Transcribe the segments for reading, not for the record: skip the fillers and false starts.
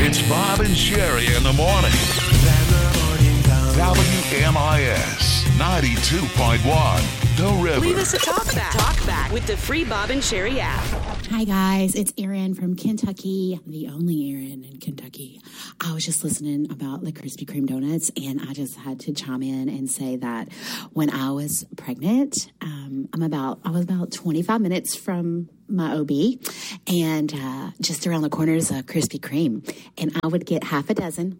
It's Bob and Sherry in the morning. WMIS 92.1, The River. Leave us a talk back with the free Bob and Sherry app. Hi, guys. It's Erin from Kentucky, the only Erin in Kentucky. I was just listening about the Krispy Kreme donuts, and I just had to chime in and say that when I was pregnant, I was about 25 minutes from my OB, and just around the corner is a Krispy Kreme, and I would get half a dozen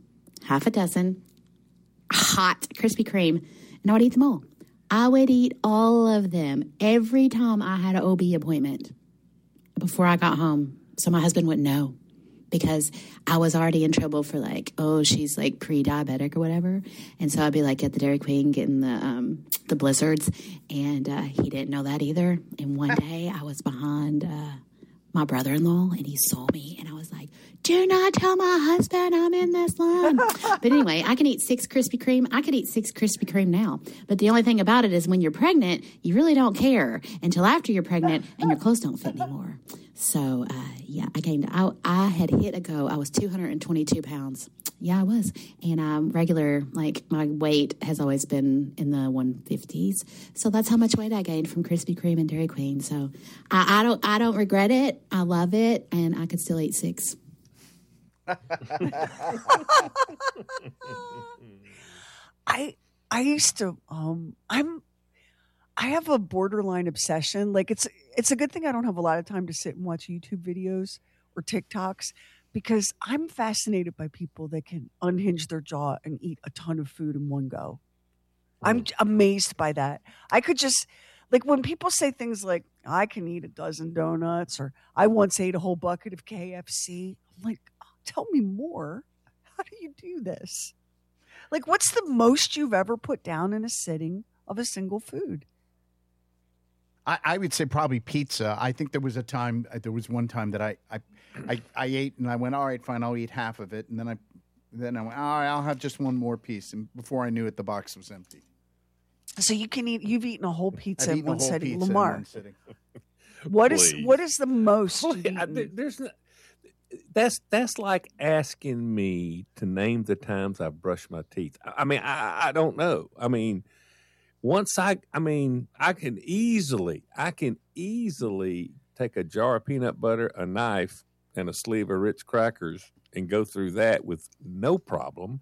hot Krispy Kreme, and I would eat them all. I would eat all of them every time I had an OB appointment before I got home, so my husband wouldn't know, because I was already in trouble for she's like pre-diabetic or whatever. And so I'd be like at the Dairy Queen getting the blizzards, and he didn't know that either. And one day I was behind my brother-in-law, and he saw me, and I was like, do not tell my husband I'm in this line. But anyway, I can eat 6 Krispy Kreme. I could eat 6 Krispy Kreme now. But the only thing about it is when you're pregnant, you really don't care until after you're pregnant and your clothes don't fit anymore. So, I gained, I had hit a go. I was 222 pounds. Yeah, I was. And regular, my weight has always been in the 150s. So that's how much weight I gained from Krispy Kreme and Dairy Queen. So I don't regret it. I love it. And I could still eat 6. I used to I have a borderline obsession. It's a good thing I don't have a lot of time to sit and watch YouTube videos or TikToks, because I'm fascinated by people that can unhinge their jaw and eat a ton of food in one go. I'm amazed by that. I could just, when people say things like, I can eat a dozen donuts, or I once ate a whole bucket of KFC, I'm like, tell me more. How do you do this? What's the most you've ever put down in a sitting of a single food? I would say probably pizza. I think there was one time that I ate, and I went, all right, fine, I'll eat half of it. And then I went, all right, I'll have just one more piece. And before I knew it, the box was empty. So you've eaten a whole pizza in one sitting. Pizza Lamar, in one sitting. what is the most? That's like asking me to name the times I've brushed my teeth. I mean, I don't know. I mean, I can easily take a jar of peanut butter, a knife, and a sleeve of Ritz crackers and go through that with no problem.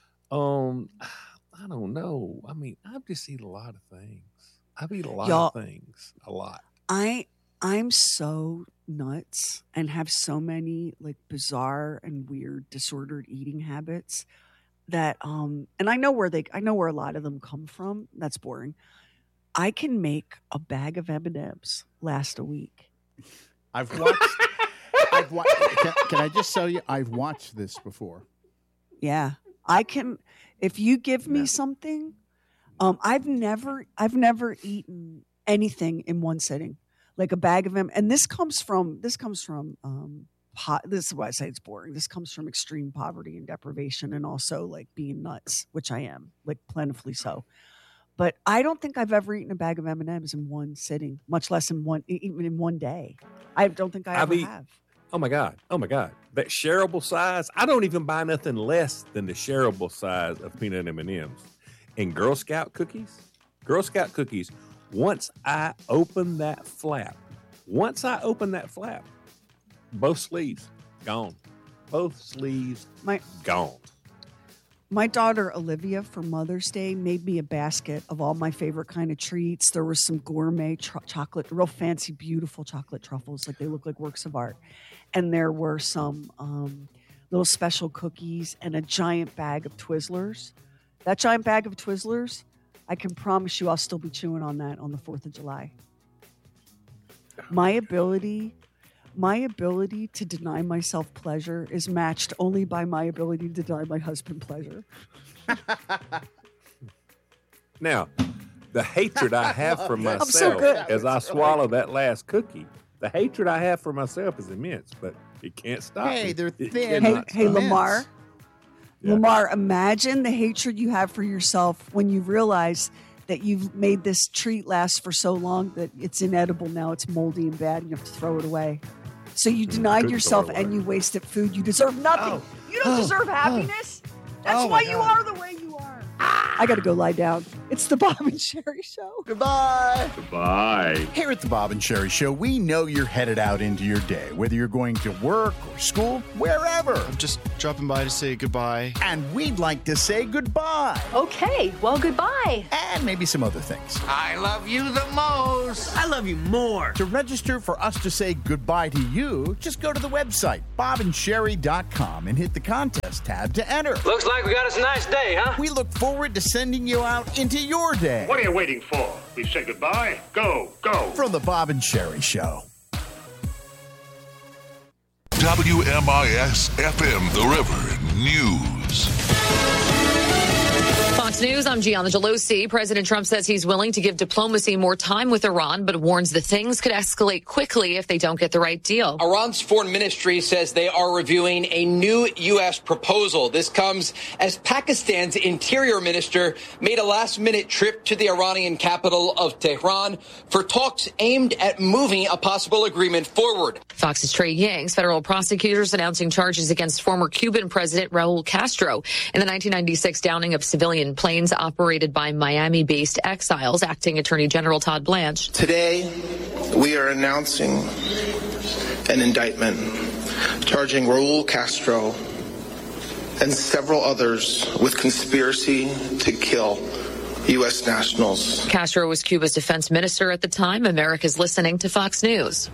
I don't know. I mean, I've just eaten a lot of things. I've eaten a lot of things. A lot. I'm so nuts and have so many bizarre and weird disordered eating habits that and I know where a lot of them come from. That's boring. I can make a bag of M&Ms last a week. I've watched can I just tell you, I've watched this before. Yeah. I can, if you give me something, I've never eaten anything in one sitting. Like a bag of them, and this comes from this is why I say it's boring. This comes from extreme poverty and deprivation, and also being nuts, which I am, plentifully so. But I don't think I've ever eaten a bag of M&Ms in one sitting, much less even in one day. I don't think I ever have. Oh my God! That shareable size. I don't even buy nothing less than the shareable size of peanut M&Ms. And Girl Scout cookies. Once I open that flap, both sleeves gone. Gone. My daughter Olivia for Mother's Day made me a basket of all my favorite kind of treats. There was some gourmet chocolate, real fancy, beautiful chocolate truffles, they look like works of art. And there were some little special cookies and a giant bag of Twizzlers. That giant bag of Twizzlers, I can promise you I'll still be chewing on that on the 4th of July. My ability to deny myself pleasure is matched only by my ability to deny my husband pleasure. Now, the hatred I have for myself as I swallow that last cookie, the hatred I have for myself is immense, but it can't stop me. Hey, they're thin. Hey, Lamar. Yeah. Lamar, imagine the hatred you have for yourself when you realize that you've made this treat last for so long that it's inedible now. It's moldy and bad and you have to throw it away. So you denied yourself and you wasted food. You deserve nothing. You don't deserve happiness. That's why you are the way you are. I got to go lie down. It's the Bob and Sherry Show. Goodbye. Goodbye. Here at the Bob and Sherry Show, we know you're headed out into your day, whether you're going to work or school, wherever. I'm just dropping by to say goodbye. And we'd like to say goodbye. Okay, well, goodbye. And maybe some other things. I love you the most. I love you more. To register for us to say goodbye to you, just go to the website, bobandsherry.com, and hit the contest tab to enter. Looks like we got us a nice day, huh? We look forward to sending you out into your day. What are you waiting for? We've said goodbye. Go, go. From the Bob and Sherry Show. WMIS FM, The River News. Fox News, I'm Gianna Gelosi. President Trump says he's willing to give diplomacy more time with Iran, but warns that things could escalate quickly if they don't get the right deal. Iran's foreign ministry says they are reviewing a new U.S. proposal. This comes as Pakistan's interior minister made a last-minute trip to the Iranian capital of Tehran for talks aimed at moving a possible agreement forward. Fox's Trey Yang's federal prosecutors announcing charges against former Cuban President Raul Castro in the 1996 downing of civilian planes operated by Miami-based exiles. Acting Attorney General Todd Blanche. Today, we are announcing an indictment charging Raul Castro and several others with conspiracy to kill U.S. nationals. Castro was Cuba's defense minister at the time. America's listening to Fox News.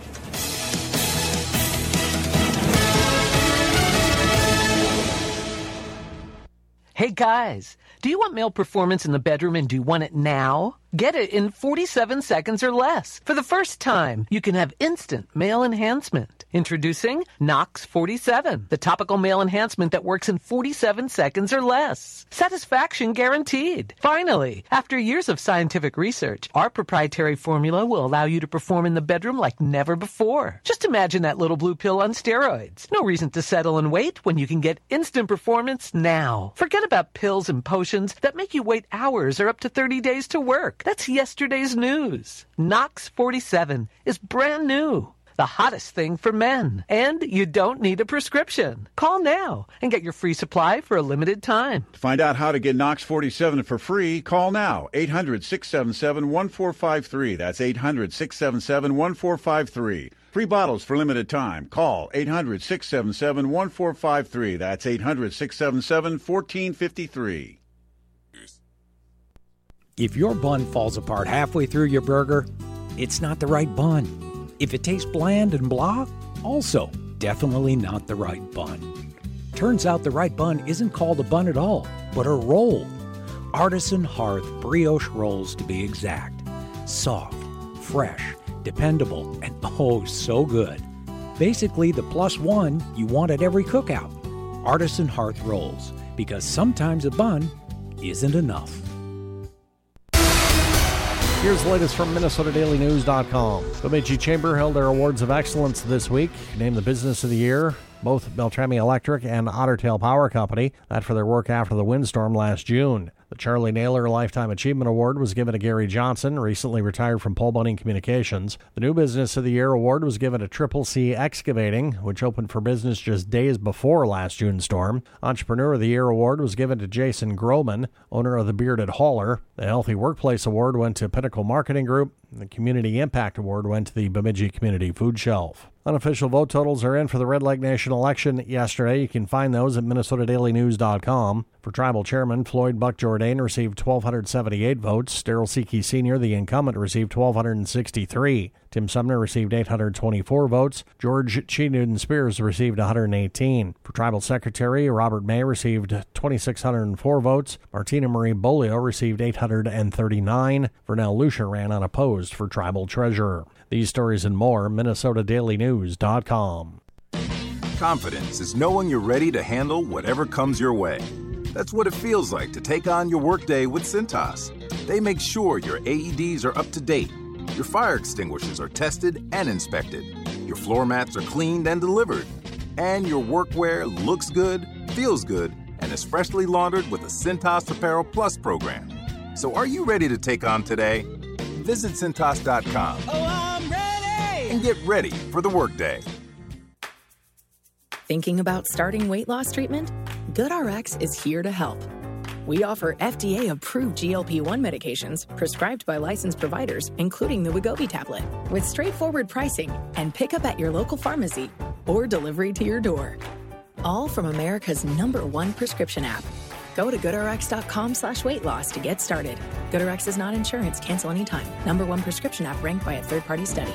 Hey guys, do you want male performance in the bedroom and do you want it now? Get it in 47 seconds or less. For the first time, you can have instant male enhancement. Introducing Knox 47, the topical male enhancement that works in 47 seconds or less. Satisfaction guaranteed. Finally, after years of scientific research, our proprietary formula will allow you to perform in the bedroom like never before. Just imagine that little blue pill on steroids. No reason to settle and wait when you can get instant performance now. Forget about pills and potions that make you wait hours or up to 30 days to work. That's yesterday's news. Knox 47 is brand new. The hottest thing for men. And you don't need a prescription. Call now and get your free supply for a limited time. To find out how to get Knox 47 for free, call now. 800-677-1453. That's 800-677-1453. Free bottles for limited time. Call 800-677-1453. That's 800-677-1453. If your bun falls apart halfway through your burger, it's not the right bun. If it tastes bland and blah, also definitely not the right bun. Turns out the right bun isn't called a bun at all, but a roll. Artisan Hearth brioche rolls to be exact. Soft, fresh, dependable, and oh so good. Basically the plus one you want at every cookout. Artisan Hearth rolls, because sometimes a bun isn't enough. Here's the latest from MinnesotaDailyNews.com. Bemidji Chamber held their awards of excellence this week. Named the Business of the Year, both Beltrami Electric and Ottertail Power Company. That for their work after the windstorm last June. The Charlie Naylor Lifetime Achievement Award was given to Gary Johnson, recently retired from Pole Bunning Communications. The New Business of the Year award was given to Triple C Excavating, which opened for business just days before last June's storm. Entrepreneur of the Year award was given to Jason Groman, owner of the Bearded Hauler. The Healthy Workplace award went to Pinnacle Marketing Group. The Community Impact award went to the Bemidji Community Food Shelf. Unofficial vote totals are in for the Red Lake Nation election yesterday. You can find those at MinnesotaDailyNews.com. For tribal chairman, Floyd Buck Jourdain received 1,278 votes. Darrell Seekey Sr., the incumbent, received 1,263. Tim Sumner received 824 votes. George Chenuden Spears received 118. For tribal secretary, Robert May received 2,604 votes. Martina Marie Bolio received 839. Vernell Lucia ran unopposed for tribal treasurer. These stories and more, MinnesotaDailyNews.com. Confidence is knowing you're ready to handle whatever comes your way. That's what it feels like to take on your workday with Cintas. They make sure your AEDs are up to date, your fire extinguishers are tested and inspected, your floor mats are cleaned and delivered, and your workwear looks good, feels good, and is freshly laundered with the Cintas Apparel Plus program. So are you ready to take on today? Visit Cintas.com and get ready for the workday. Thinking about starting weight loss treatment? GoodRx is here to help. We offer FDA-approved GLP-1 medications prescribed by licensed providers, including the Wegovy tablet, with straightforward pricing and pickup at your local pharmacy or delivery to your door. All from America's #1 prescription app. Go to GoodRx.com/weight loss to get started. GoodRx is not insurance. Cancel anytime. #1 prescription app ranked by a third-party study.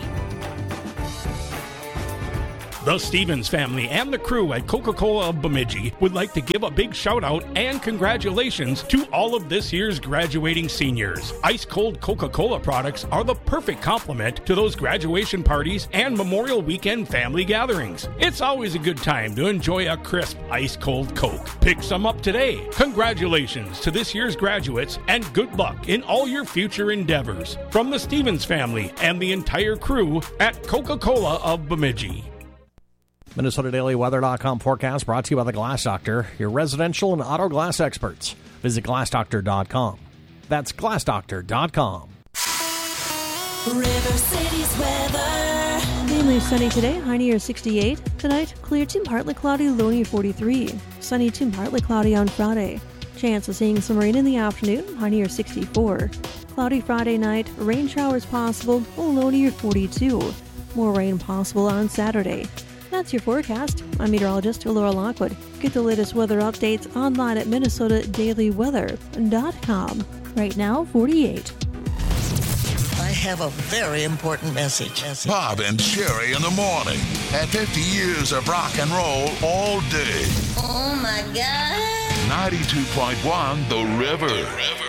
The Stevens family and the crew at Coca-Cola of Bemidji would like to give a big shout out and congratulations to all of this year's graduating seniors. Ice cold Coca-Cola products are the perfect complement to those graduation parties and Memorial Weekend family gatherings. It's always a good time to enjoy a crisp ice cold Coke. Pick some up today. Congratulations to this year's graduates and good luck in all your future endeavors. From the Stevens family and the entire crew at Coca-Cola of Bemidji. MinnesotaDailyWeather.com forecast brought to you by the Glass Doctor, your residential and auto glass experts. Visit GlassDoctor.com. That's GlassDoctor.com. River City's weather. Mainly sunny today, high near 68. Tonight, clear to partly cloudy, low near 43. Sunny to partly cloudy on Friday. Chance of seeing some rain in the afternoon, high near 64. Cloudy Friday night, rain showers possible, low near 42. More rain possible on Saturday. That's your forecast. I'm meteorologist Laura Lockwood. Get the latest weather updates online at MinnesotaDailyWeather.com. Right now, 48. I have a very important message. Bob and Sherry in the morning. At 50 years of rock and roll all day. Oh, my God. 92.1 The River.